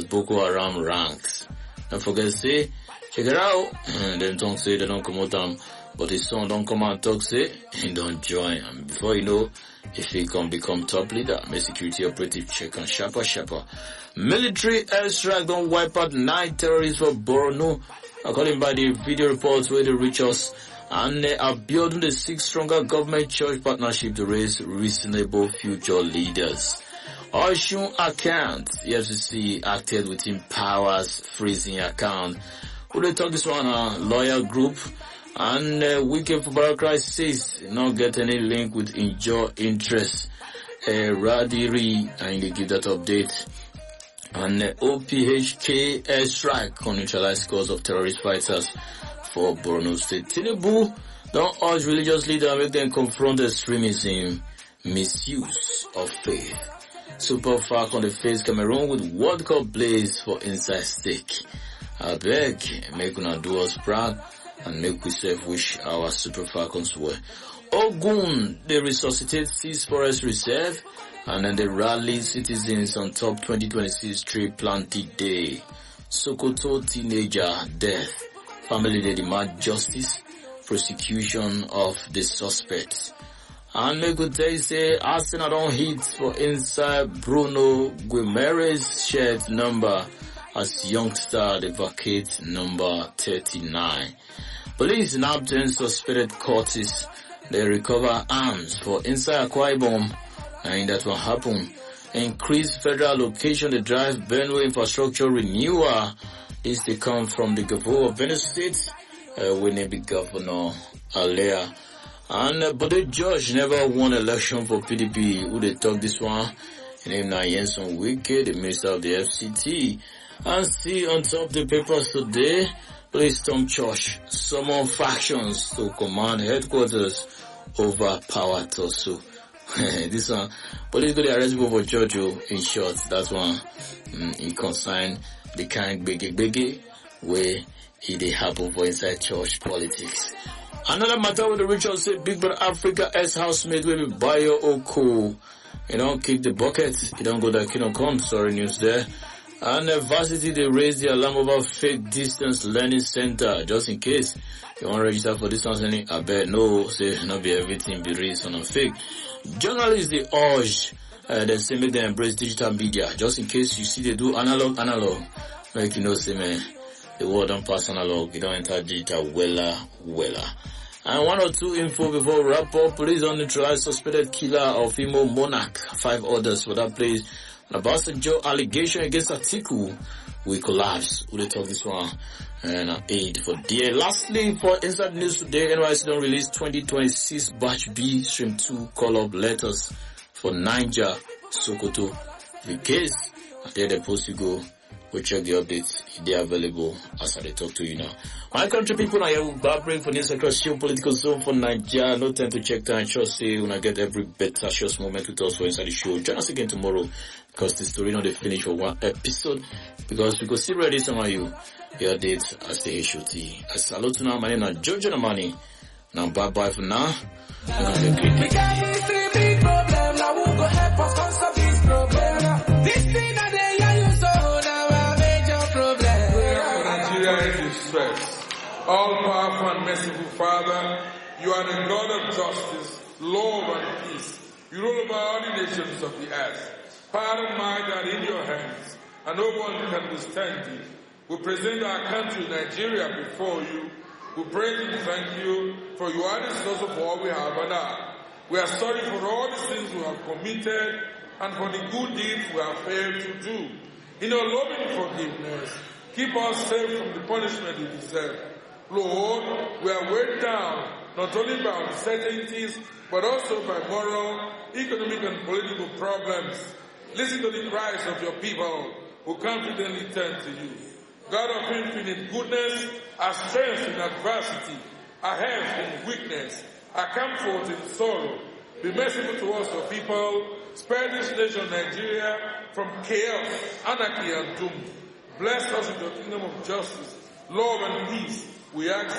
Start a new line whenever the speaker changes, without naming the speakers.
Boko Haram ranks. Don't forget say, check it out. Them don't say they don't come out them, but his son don't come out and talk say, he don't join. And before you know, if he can become top leader, my security operative check and sharper. Military airstrike don't wipe out 9 terrorists for Borno. According by the video reports where they reach us, and they are building the 6 stronger government-church partnership to raise reasonable future leaders. Oshun account, EFCC acted within powers freezing account. Who they talk this one, lawyer group, and Wike Fubarakrai says not get any link with injure interest. Radiri, and they give that update. And OPHK airstrike on neutralized scores of terrorist fighters for Borno State. Tinubu don't urge religious leaders make them confront extremism, misuse of faith. Super Falcon they face Cameroon with World Cup blaze for inside stake. I beg, make una do us proud and make we self wish our Super Falcons well. Ogun, they resuscitate Seas Forest Reserve and then they rally citizens on top 2026 tree planting day. Sokoto teenager death. Family they demand justice, prosecution of the suspects. And they could say Arsenal don't hit for inside Bruno Guimaraes shared number as youngster they vacate number 39. Police in Abden suspected Curtis. They recover arms for inside Akwa Ibom, and that will happen. Increased federal allocation to drive Benue infrastructure renewal. This they come from the governor of Benue State, when they be Governor Alea. And but the judge never won election for PDP. Who they talk this one? His name now Yenson Wike, the minister of the FCT. And see on top the papers today, police storm church, summon factions to command headquarters over power tussle. This one, police go to arrest people for church, in short, that one, it concern the kind biggie where it happen for inside church politics. Another matter with the Richard said Big Brother Africa ex-housemate will be Bayo Oko. You don't kick the bucket, you don't go that kingdom come, sorry news there. And varsity they raised the alarm over fake distance learning center, just in case you want to register for distance learning. I bet no, say not be everything be raised on a fake. Journalists they urge, they say make them embrace digital media, just in case you see they do analog, like you know say man, the world don't pass analog, you don't enter digital, wella. And 1 or 2 info before we wrap up. Police on neutralized suspected killer of Imo Monarch, 5 others for that place. Obasanjo allegation against Atiku will collapse. We'll talk this one and aid for dear. Lastly, for inside news today, NYC don't release 2026 batch B stream 2 call-up letters for Niger, Sokoto. In case, there the post you go, we'll check the updates. They're available as I talk to you now. My country people, I have bad break for this across political zone for Nigeria. No time to check time. Just say when I get every better short moment with us for inside the show. Join us again tomorrow because the story not finished for one episode. Because we could still ready some of you. Your dates as the HOT. I salute to now. My name is Jojo Namani. Now bye bye for now.
We got these 3 big problems. Now who go help us answer this problem? This thing that they use so now a major problem.
Nigeria is distressed. All powerful and merciful Father, you are the God of justice, love and peace. You rule over all the nations of the earth. Power and might are in your hands, and no one can withstand you. We present our country, Nigeria, before you. We praise and thank you, for you are the source of all we have and are. We are sorry for all the sins we have committed, and for the good deeds we have failed to do. In your loving forgiveness, keep us safe from the punishment we deserve. Lord, we are weighed down not only by uncertainties, but also by moral, economic, and political problems. Listen to the cries of your people who confidently turn to you. God of infinite goodness, our strength in adversity, our health in weakness, our comfort in sorrow. Be merciful to us, your people. Spare this nation, Nigeria, from chaos, anarchy, and doom. Bless us with your kingdom of justice, love, and peace. We ask